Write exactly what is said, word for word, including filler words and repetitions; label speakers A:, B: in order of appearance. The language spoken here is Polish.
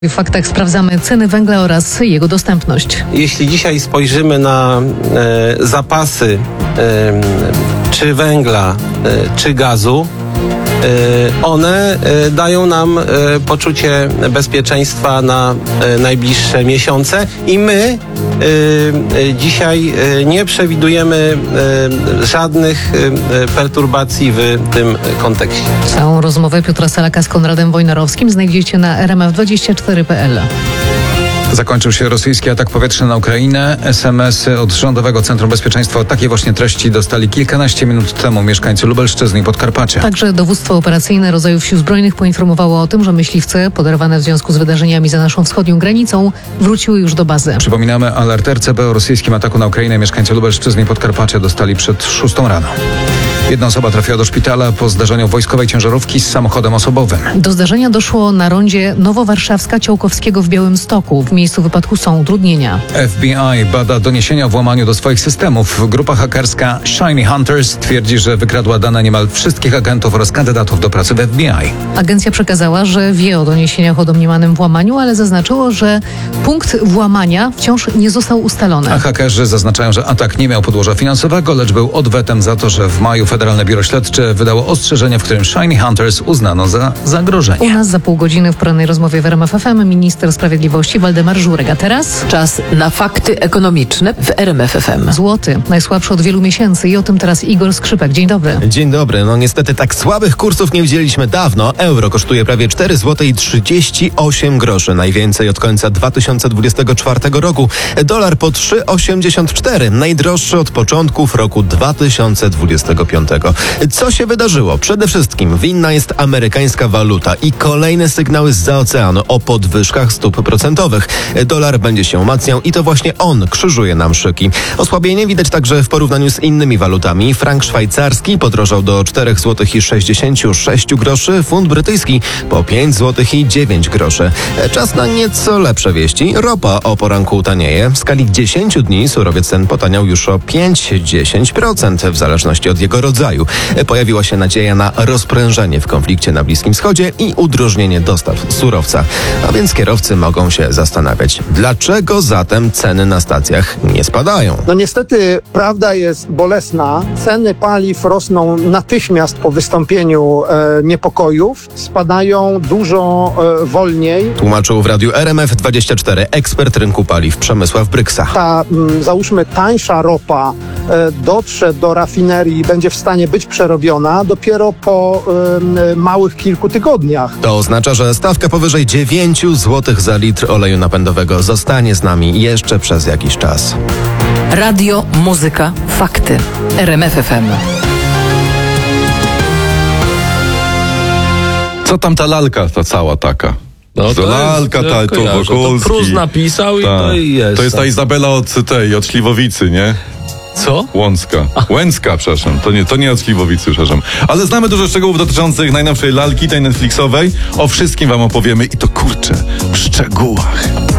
A: W faktach sprawdzamy ceny węgla oraz jego dostępność.
B: Jeśli dzisiaj spojrzymy na e, zapasy e, czy węgla, e, czy gazu, e, one e, dają nam e, poczucie bezpieczeństwa na e, najbliższe miesiące i my e, e, dzisiaj e, nie przewidujemy e, żadnych e, perturbacji w tym kontekście.
A: Całą rozmowę Piotra Salaka z Konradem Wojnarowskim znajdziecie na r m f dwadzieścia cztery kropka p l.
C: Zakończył się rosyjski atak powietrzny na Ukrainę. es em esy od Rządowego Centrum Bezpieczeństwa o takiej właśnie treści dostali kilkanaście minut temu mieszkańcy Lubelszczyzny i Podkarpacia.
A: Także dowództwo operacyjne rodzajów sił zbrojnych poinformowało o tym, że myśliwce poderwane w związku z wydarzeniami za naszą wschodnią granicą wróciły już do bazy.
C: Przypominamy, alert er ce be o rosyjskim ataku na Ukrainę mieszkańcy Lubelszczyzny i Podkarpacia dostali przed szóstą rano. Jedna osoba trafiła do szpitala po zdarzeniu wojskowej ciężarówki z samochodem osobowym.
A: Do zdarzenia doszło na rondzie Nowowarszawska-Ciołkowskiego w Białymstoku. W miejscu wypadku są utrudnienia.
C: F B I bada doniesienia o włamaniu do swoich systemów. Grupa hakerska Shiny Hunters twierdzi, że wykradła dane niemal wszystkich agentów oraz kandydatów do pracy w F B I.
A: Agencja przekazała, że wie o doniesieniach o domniemanym włamaniu, ale zaznaczyło, że punkt włamania wciąż nie został ustalony.
C: A hakerzy zaznaczają, że atak nie miał podłoża finansowego, lecz był odwetem za to, że w maju Federalne Biuro Śledcze wydało ostrzeżenie, w którym Shiny Hunters uznano za zagrożenie.
A: U nas za pół godziny w porannej rozmowie w R M F F M minister sprawiedliwości Waldemar Żurek. A teraz
D: czas na fakty ekonomiczne w R M F F M.
A: Złoty, najsłabszy od wielu miesięcy i o tym teraz Igor Skrzypek. Dzień dobry.
E: Dzień dobry. No niestety tak słabych kursów nie widzieliśmy dawno. Euro kosztuje prawie cztery złote i trzydzieści osiem groszy. Najwięcej od końca dwa tysiące dwudziestego czwartego roku. Dolar po trzy osiemdziesiąt cztery. Najdroższy od początków roku dwa tysiące dwudziestego piątego. Co się wydarzyło? Przede wszystkim winna jest amerykańska waluta i kolejne sygnały zza oceanu o podwyżkach stóp procentowych. Dolar będzie się umacniał i to właśnie on krzyżuje nam szyki. Osłabienie widać także w porównaniu z innymi walutami. Frank szwajcarski podrożał do cztery złote i sześćdziesiąt sześć groszy, funt brytyjski po pięć złotych i dziewięć groszy. Czas na nieco lepsze wieści. Ropa o poranku tanieje. W skali dziesięciu dni surowiec ten potaniał już o pięć do dziesięciu procent w zależności od jego rodzaju. Pojawiła się nadzieja na rozprężenie w konflikcie na Bliskim Wschodzie i udrożnienie dostaw surowca. A więc kierowcy mogą się zastanawiać, dlaczego zatem ceny na stacjach nie spadają.
F: No niestety prawda jest bolesna. Ceny paliw rosną natychmiast po wystąpieniu e, niepokojów. Spadają dużo e, wolniej.
E: Tłumaczył w radiu R M F dwadzieścia cztery ekspert rynku paliw Przemysław Bryksa.
F: Ta, m, załóżmy, tańsza ropa e, dotrze do rafinerii i będzie w stanie być przerobiona dopiero po e, małych kilku tygodniach.
E: To oznacza, że stawka powyżej dziewięć złotych za litr oleju napędowego zostanie z nami jeszcze przez jakiś czas.
D: Radio, muzyka, fakty. R M F F M.
G: Co tam ta lalka, ta cała taka?
H: No
G: to lalka, ta, to Wokulski.
H: To Prus napisał i
G: ta.
H: to i jest.
G: To jest ta Izabela od tej, od Śliwowicy, nie?
H: Co?
G: Łącka. Łęcka, przepraszam. To nie, to nie od Śliwowicy, przepraszam. Ale znamy dużo szczegółów dotyczących najnowszej lalki, tej Netflixowej. O wszystkim wam opowiemy i to kurczę, w szczegółach.